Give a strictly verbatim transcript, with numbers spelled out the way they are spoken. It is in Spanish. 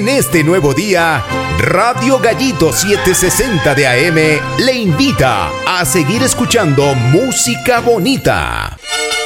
En este nuevo día, Radio Gallito setecientos sesenta de A M le invita a seguir escuchando música bonita.